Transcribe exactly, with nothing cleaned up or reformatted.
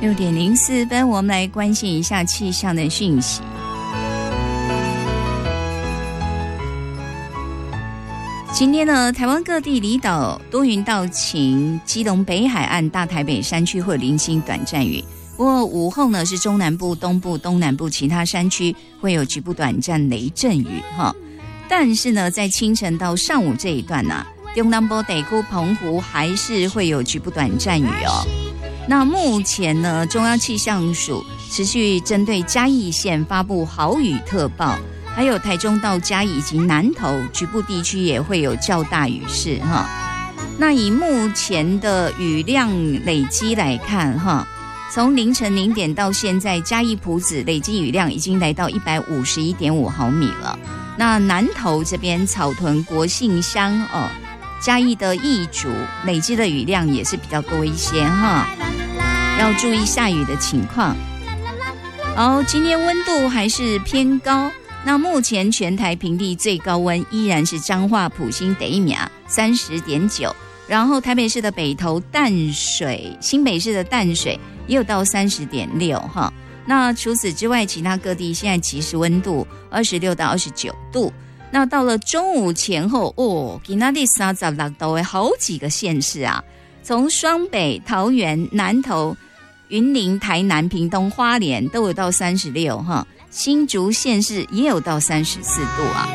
六点零四分，我们来关心一下气象的讯息。今天呢，台湾各地离岛多云到晴，基隆北海岸、大台北山区会有零星短暂雨。不过午后呢，是中南部、东部、东南部其他山区会有局部短暂雷阵雨哈。但是呢，在清晨到上午这一段呢、啊，中南部地区、澎湖还是会有局部短暂雨哦。那目前呢，中央气象署持续针对嘉义县发布豪雨特报。还有台中到嘉义以及南投局部地区也会有较大雨势哈。那以目前的雨量累积来看哈，从凌晨零点到现在，嘉义埔子累积雨量已经来到一百五十一点五毫米了。那南投这边草屯国姓乡哦，嘉义的义竹累积的雨量也是比较多一些哈，要注意下雨的情况。好，今天温度还是偏高。那目前全台平地最高温依然是彰化埔心第一名三十点九，然后台北市的北投淡水、新北市的淡水也有到三十点六哈。那除此之外，其他各地现在即时温度二十六到二十九度。那到了中午前后哦，今天的三十六度的好几个县市啊，从双北、桃园、南投、云林、台南、屏东、花莲都有到三十六哈。新竹县市也有到三十四度啊。